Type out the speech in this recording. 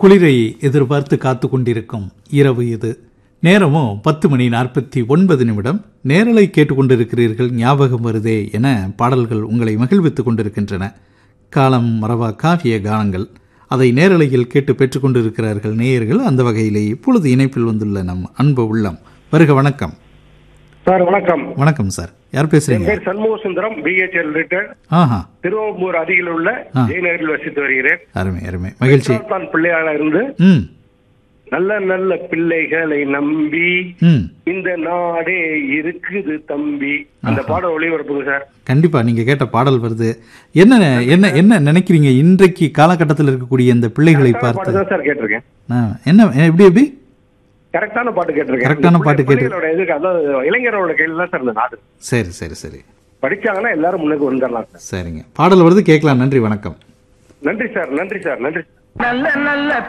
குளிரை எதிர்பார்த்து காத்து கொண்டிருக்கும் இரவு இது. நேரமோ 10:49 நேரலை கேட்டுக்கொண்டிருக்கிறீர்கள். ஞாபகம் வருதே என பாடல்கள் உங்களை மகிழ்வித்துக் கொண்டிருக்கின்றன. காலம் மறவா காவிய கானங்கள், அதை நேரலையில் கேட்டு பெற்றுக்கொண்டிருக்கிறார்கள் நேயர்கள். அந்த வகையிலே இப்பொழுது இணைப்பில் வந்துள்ள நம் அன்பு உள்ளம். வருக. வணக்கம் சார். வணக்கம். வணக்கம் சார். யார் பேசுறீங்க? சண்முக சுந்தரம், பிஹெச்எல் ரிட்டையர்ட், திருவம்பூர் அருகில் உள்ள ஜெயநகரில் வசித்து வருகிறேன். அருமை அருமை, மகிழ்ச்சி. தான் பிள்ளையாக இருந்து நல்ல நல்ல பிள்ளைகளை நம்பி இந்த நாடே இருக்குது தம்பி, அந்த பாடல் ஒளிபரப்புங்க சார். கண்டிப்பா, நீங்க கேட்ட பாடல் வருது. என்ன என்ன என்ன நினைக்கிறீங்க இன்றைக்கு காலகட்டத்தில் இருக்கக்கூடிய இந்த பிள்ளைகளை பார்த்து? சார் கேட்டிருக்கேன். என்ன எப்படி எப்படி கரெக்டான பாட்டு கேட்டிருக்கேன். கரெக்டான பாட்டு கேட்டு இளைஞரோட கையில தான் சார் இந்த நாடு. சரி சரி சரி, படிச்சாங்கன்னா எல்லாரும் முன்னுக்கு வந்துடலாம் சார். சரிங்க, பாடல் வருது, கேட்கலாம். நன்றி, வணக்கம். நன்றி சார். நன்றி சார். நன்றி. நல்ல நல்ல